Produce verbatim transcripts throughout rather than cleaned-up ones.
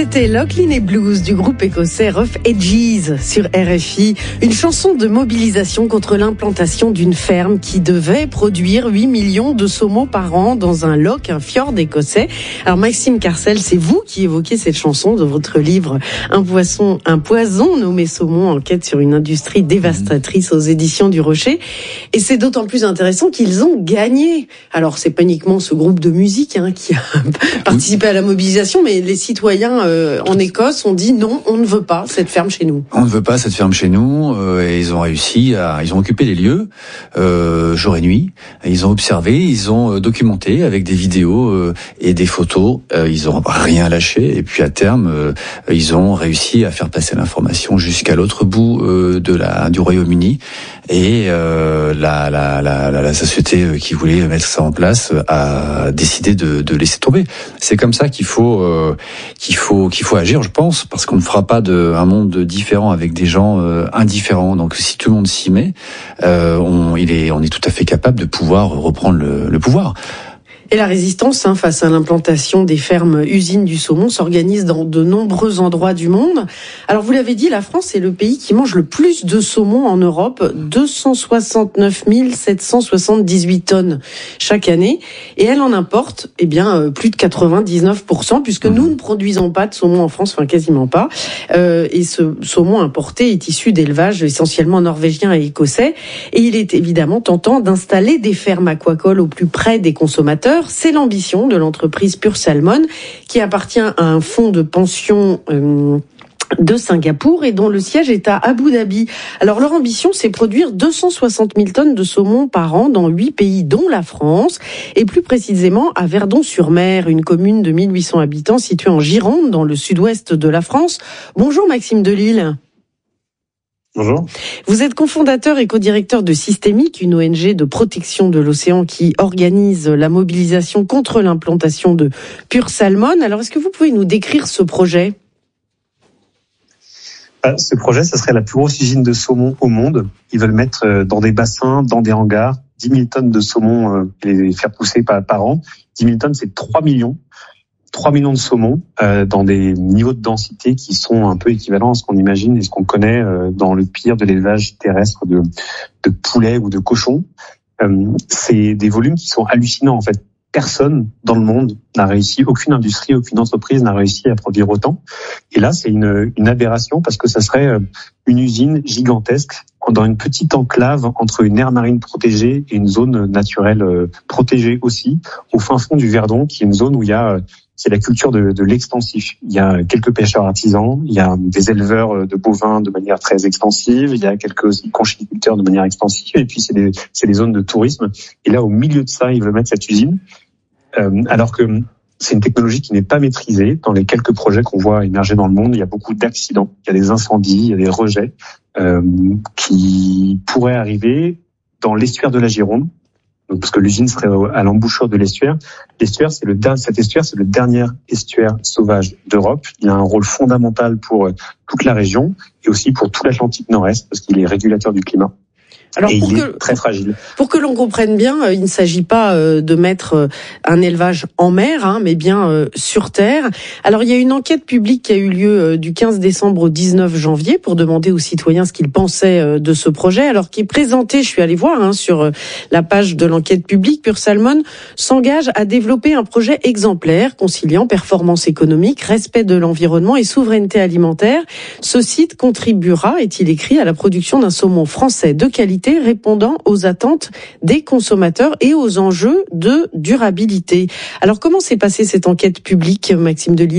C'était Locklin et Blues du groupe écossais Rough Edges sur R F I. Une chanson de mobilisation contre l'implantation d'une ferme qui devait produire huit millions de saumons par an dans un loch, un fjord écossais. Alors Maxime Carcel, c'est vous qui évoquez cette chanson dans votre livre Un poisson, un poison nommé saumon, enquête sur une industrie dévastatrice aux éditions du Rocher. Et c'est d'autant plus intéressant qu'ils ont gagné. Alors c'est pas uniquement ce groupe de musique hein, qui a participé à la mobilisation, mais les citoyens euh, en Écosse ont dit non, on ne veut pas cette ferme chez nous. On ne veut pas cette ferme chez nous euh, et ils ont réussi à, ils ont occupé les lieux euh, jour et nuit. Ils ont observé, ils ont euh, documenté avec des vidéos euh, et des photos. Euh, ils ont rien lâché et puis à terme, euh, ils ont réussi à faire passer l'information jusqu'à l'autre bout euh, de la du Royaume-Uni et euh, la, la, la, la, la société qui voulait mettre ça en place a décidé de, de laisser tomber. C'est comme ça qu'il faut euh, qu'il faut qu'il faut agir, je pense, parce qu'on ne fera pas de un monde différent avec des gens euh, indifférents. Donc si tout le monde s'y met, euh, on il est on est tout à fait capable de pouvoir reprendre le, le pouvoir. Et la résistance hein, face à l'implantation des fermes usines du saumon s'organise dans de nombreux endroits du monde. Alors vous l'avez dit, la France est le pays qui mange le plus de saumon en Europe, deux cent soixante-neuf mille sept cent soixante-dix-huit tonnes chaque année. Et elle en importe eh bien plus de quatre-vingt-dix-neuf pour cent puisque mmh. nous ne produisons pas de saumon en France, enfin quasiment pas. Euh, et ce saumon importé est issu d'élevages essentiellement norvégiens et écossais. Et il est évidemment tentant d'installer des fermes aquacoles au plus près des consommateurs. C'est l'ambition de l'entreprise Pure Salmon, qui appartient à un fonds de pension euh, de Singapour et dont le siège est à Abu Dhabi. Alors leur ambition, c'est produire deux cent soixante mille tonnes de saumon par an dans huit pays, dont la France, et plus précisément à Verdon-sur-Mer, une commune de mille huit cents habitants située en Gironde, dans le sud-ouest de la France. Bonjour Maxime Delisle. Bonjour. Vous êtes cofondateur et co-directeur de Systémique, une O N G de protection de l'océan qui organise la mobilisation contre l'implantation de Pure Salmon. Alors, est-ce que vous pouvez nous décrire ce projet ? Ce projet, ça serait la plus grosse usine de saumon au monde. Ils veulent mettre dans des bassins, dans des hangars, dix mille tonnes de saumon et les faire pousser par, par an. dix mille tonnes, c'est trois millions. trois millions de saumons euh, dans des niveaux de densité qui sont un peu équivalents à ce qu'on imagine et ce qu'on connaît euh, dans le pire de l'élevage terrestre de, de poulets ou de cochons. Euh, c'est des volumes qui sont hallucinants en fait. Personne dans le monde n'a réussi, aucune industrie, aucune entreprise n'a réussi à produire autant. Et là, c'est une, une aberration parce que ça serait une usine gigantesque dans une petite enclave entre une aire marine protégée et une zone naturelle protégée aussi, au fin fond du Verdon, qui est une zone où il y a, c'est la culture de, de l'extensif. Il y a quelques pêcheurs artisans, il y a des éleveurs de bovins de manière très extensive, il y a quelques conchyliculteurs de manière extensive, et puis c'est des, c'est des zones de tourisme. Et là, au milieu de ça, ils veulent mettre cette usine. Euh, alors que c'est une technologie qui n'est pas maîtrisée. Dans les quelques projets qu'on voit émerger dans le monde, il y a beaucoup d'accidents, il y a des incendies, il y a des rejets euh, qui pourraient arriver dans l'estuaire de la Gironde, donc, parce que l'usine serait à l'embouchure de l'estuaire. L'estuaire, c'est le cet estuaire, c'est le dernier estuaire sauvage d'Europe. Il a un rôle fondamental pour toute la région et aussi pour tout l'Atlantique Nord-Est, parce qu'il est régulateur du climat. Alors, et pour il que, est très fragile. Pour que l'on comprenne bien, il ne s'agit pas de mettre un élevage en mer, hein, mais bien sur terre. Alors, il y a une enquête publique qui a eu lieu du quinze décembre au dix-neuf janvier pour demander aux citoyens ce qu'ils pensaient de ce projet. Alors, qui est présenté, je suis allée voir hein, sur la page de l'enquête publique, Pure Salmon s'engage à développer un projet exemplaire conciliant performance économique, respect de l'environnement et souveraineté alimentaire. Ce site contribuera, est-il écrit, à la production d'un saumon français de qualité répondant aux attentes des consommateurs et aux enjeux de durabilité. Alors, comment s'est passée cette enquête publique, Maxime Delisle ?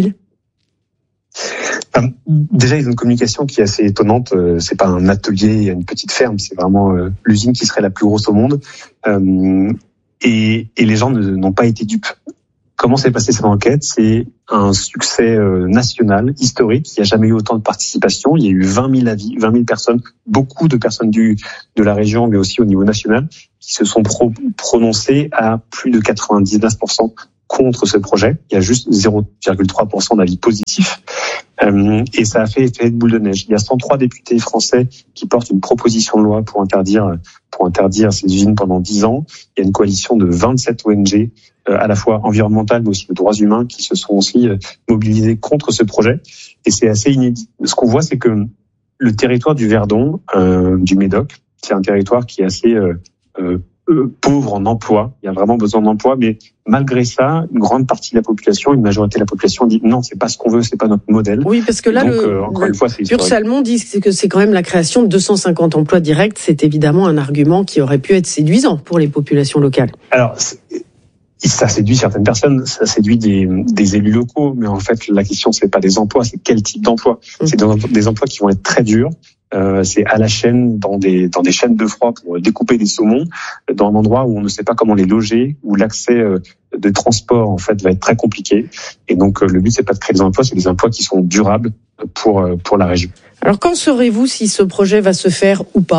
Déjà, il y a une communication qui est assez étonnante. C'est pas un atelier, une petite ferme, c'est vraiment l'usine qui serait la plus grosse au monde. Et, et les gens n'ont pas été dupes. Comment s'est passée cette enquête ? C'est un succès national, historique. Il n'y a jamais eu autant de participation. Il y a eu vingt mille avis, vingt mille personnes, beaucoup de personnes du, de la région, mais aussi au niveau national, qui se sont pro, prononcées à plus de quatre-vingt-dix-neuf pour cent contre ce projet. Il y a juste zéro virgule trois pour cent d'avis positifs. Euh, et ça a fait effet de boule de neige. Il y a cent trois députés français qui portent une proposition de loi pour interdire pour interdire ces usines pendant dix ans. Il y a une coalition de vingt-sept O N G, euh, à la fois environnementales mais aussi de droits humains, qui se sont aussi euh, mobilisés contre ce projet. Et c'est assez inédit. Ce qu'on voit, c'est que le territoire du Verdon, euh, du Médoc, c'est un territoire qui est assez euh, euh, pauvre en emploi. Il y a vraiment besoin d'emploi, mais malgré ça, une grande partie de la population, une majorité de la population dit non, c'est pas ce qu'on veut, c'est pas notre modèle. Oui, parce que là, donc, le, euh, encore une fois, c'est Pur Salmon dit que c'est quand même la création de deux cent cinquante emplois directs. C'est évidemment un argument qui aurait pu être séduisant pour les populations locales. Alors, ça séduit certaines personnes, ça séduit des, des élus locaux, mais en fait, la question, c'est pas des emplois, c'est quel type d'emploi. Mmh. C'est des, des emplois qui vont être très durs. Euh, c'est à la chaîne, dans des dans des chaînes de froid pour découper des saumons, dans un endroit où on ne sait pas comment les loger, où l'accès euh, de transport en fait va être très compliqué. Et donc euh, le but c'est pas de créer des emplois, c'est des emplois qui sont durables pour euh, pour la région. Alors quand saurez-vous si ce projet va se faire ou pas ?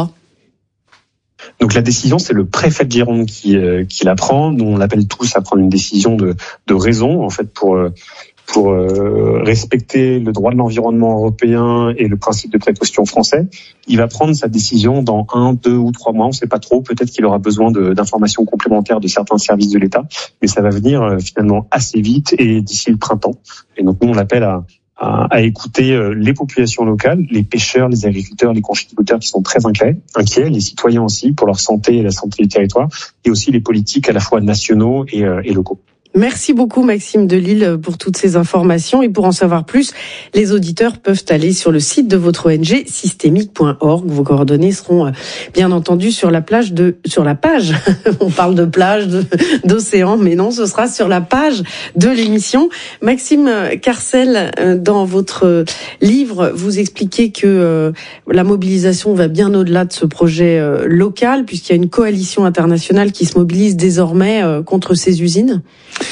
Donc la décision, c'est le préfet de Gironde qui euh, qui la prend. Nous on l'appelle tous à prendre une décision de de raison en fait pour euh, pour euh, respecter le droit de l'environnement européen et le principe de précaution français. Il va prendre sa décision dans un, deux ou trois mois, on ne sait pas trop. Peut-être qu'il aura besoin de, d'informations complémentaires de certains services de l'État, mais ça va venir euh, finalement assez vite et d'ici le printemps. Et donc nous, on l'appelle à, à, à écouter euh, les populations locales, les pêcheurs, les agriculteurs, les conchiticulteurs qui sont très inquiets, inquiets, les citoyens aussi pour leur santé et la santé du territoire, et aussi les politiques à la fois nationaux et, euh, et locaux. Merci beaucoup Maxime Delisle pour toutes ces informations, et pour en savoir plus, les auditeurs peuvent aller sur le site de votre O N G systémique point org. Vos coordonnées seront bien entendu sur la plage de sur la page. On parle de plage, de, d'océan, mais non, ce sera sur la page de l'émission. Maxime Carcel, dans votre livre, vous expliquez que la mobilisation va bien au-delà de ce projet local, puisqu'il y a une coalition internationale qui se mobilise désormais contre ces usines.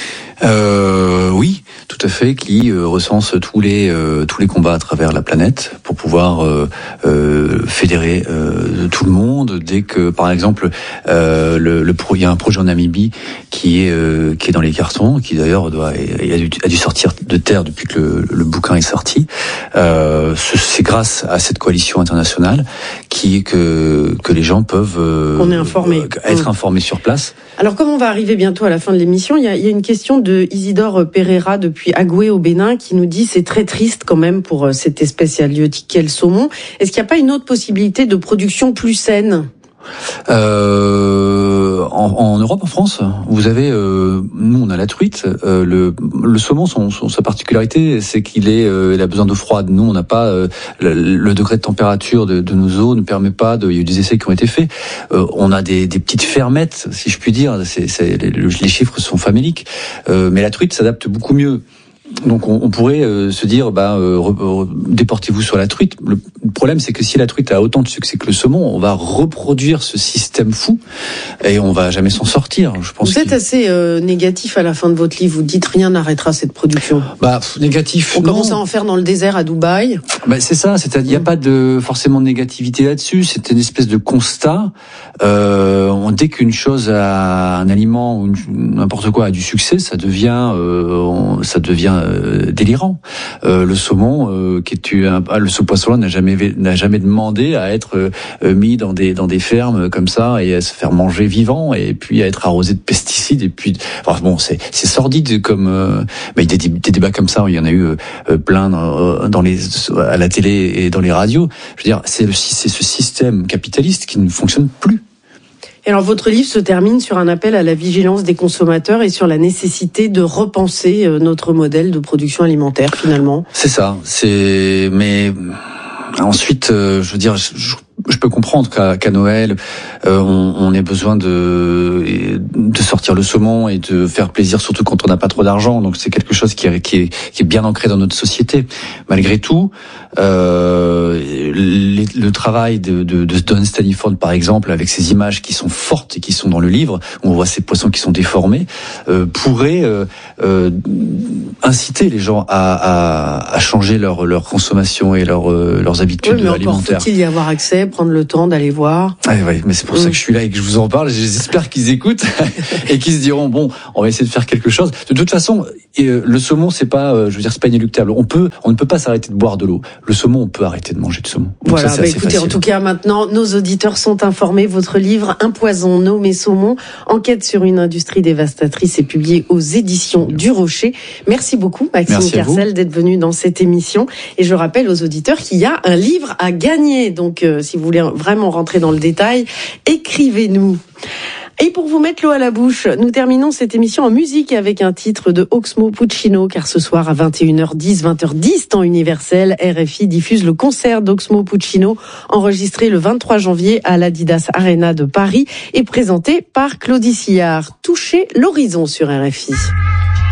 Euh, oui, tout à fait, qui euh, recense tous les euh, tous les combats à travers la planète pour pouvoir euh, euh, fédérer euh, tout le monde. Dès que, par exemple, euh, le, le pro, il y a un projet en Namibie qui est euh, qui est dans les cartons, qui d'ailleurs doit a dû, a dû sortir de terre depuis que le, le bouquin est sorti. Euh, c'est grâce à cette coalition internationale qui est que que les gens peuvent euh, On est informés. être informés sur place. Alors, comme on va arriver bientôt à la fin de l'émission, il y a, il y a une question de Isidore Pereira depuis Agoué au Bénin qui nous dit c'est très triste quand même pour cette espèce halieutique qu'est le saumon. Est-ce qu'il n'y a pas une autre possibilité de production plus saine ? Euh, en, en Europe, en France, vous avez, euh, nous on a la truite. Euh, le, le saumon, son, son, sa particularité, c'est qu'il est, euh, il a besoin d'eau froide. Nous, on n'a pas euh, le, le degré de température de, de nos eaux ne permet pas. De, il y a eu des essais qui ont été faits. Euh, on a des, des petites fermettes, si je puis dire. C'est, c'est, les, les chiffres sont faméliques, euh, mais la truite s'adapte beaucoup mieux. Donc on, on pourrait euh, se dire, bah, euh, re, re, déportez-vous sur la truite. Le problème, c'est que si la truite a autant de succès que le saumon, on va reproduire ce système fou et on va jamais s'en sortir. Je pense. Vous êtes assez euh, négatif à la fin de votre livre. Vous dites rien n'arrêtera cette production. Bah négatif. On non. commence à en faire dans le désert à Dubaï. Bah c'est ça. C'est-à-dire, il n'y a pas de forcément de négativité là-dessus. C'est une espèce de constat. Euh, on, dès qu'une chose a un aliment ou une, n'importe quoi a du succès, ça devient, euh, on, ça devient Euh, délirant. Euh, le saumon, euh, qui est un, ah, le ce poisson-là n'a jamais n'a jamais demandé à être euh, mis dans des dans des fermes comme ça et à se faire manger vivant et puis à être arrosé de pesticides et puis enfin bon c'est c'est sordide comme euh, mais des, des, des débats comme ça il y en a eu euh, plein dans, dans les à la télé et dans les radios. Je veux dire c'est le c'est ce système capitaliste qui ne fonctionne plus. Et alors, votre livre se termine sur un appel à la vigilance des consommateurs et sur la nécessité de repenser notre modèle de production alimentaire, finalement. C'est ça. C'est, mais ensuite, euh, je veux dire, je, je peux comprendre qu'à, qu'à Noël, euh, on, on ait besoin de de sortir le saumon et de faire plaisir, surtout quand on n'a pas trop d'argent. Donc c'est quelque chose qui est, qui est, qui est bien ancré dans notre société. Malgré tout, euh, les, le travail de, de, de Don Staniford, par exemple, avec ces images qui sont fortes et qui sont dans le livre, où on voit ces poissons qui sont déformés, euh, pourrait euh, euh, inciter les gens à, à, à changer leur, leur consommation et leur, euh, leurs habitudes oui, mais alimentaires. Encore faut-il y avoir accès, prendre le temps d'aller voir. Ah oui, mais c'est pour mmh. ça que je suis là et que je vous en parle. J'espère qu'ils écoutent et qu'ils se diront bon, on va essayer de faire quelque chose. De toute façon, Et euh, le saumon, c'est pas, euh, je veux dire, c'est pas inéluctable. On peut, on ne peut pas s'arrêter de boire de l'eau. Le saumon, on peut arrêter de manger du saumon. Donc voilà, ça, c'est bah assez écoutez, facile. En tout cas, maintenant, nos auditeurs sont informés. Votre livre, Un poison nommé saumon, enquête sur une industrie dévastatrice, est publié aux éditions du Rocher. Merci beaucoup, Maxime Kersel, d'être venu dans cette émission. Et je rappelle aux auditeurs qu'il y a un livre à gagner. Donc, euh, si vous voulez vraiment rentrer dans le détail, écrivez-nous. Et pour vous mettre l'eau à la bouche, nous terminons cette émission en musique avec un titre de Oxmo Puccino, car ce soir à vingt et une heures dix, vingt heures dix, temps universel, R F I diffuse le concert d'Oxmo Puccino, enregistré le vingt-trois janvier à l'Adidas Arena de Paris et présenté par Claudie Sillard. Touchez l'horizon sur R F I.